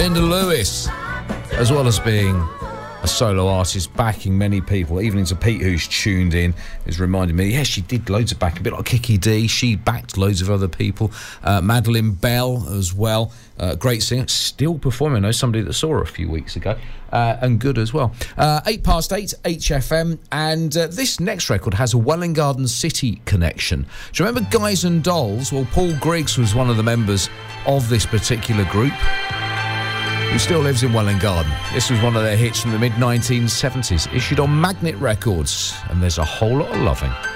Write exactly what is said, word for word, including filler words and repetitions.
Linda Lewis, as well as being a solo artist backing many people. Evening to Pete, who's tuned in, is reminding me, yeah, she did loads of backing, a bit like Kiki D. She backed loads of other people. Uh, Madeline Bell as well, uh, great singer, still performing. I know somebody that saw her a few weeks ago, uh, and good as well. Uh, eight past eight, H F M, and uh, this next record has a Welwyn Garden City connection. Do you remember Guys and Dolls? Well, Paul Griggs was one of the members of this particular group, who still lives in Welwyn Garden. This was one of their hits from the mid nineteen seventies, issued on Magnet Records, and there's a whole lot of loving.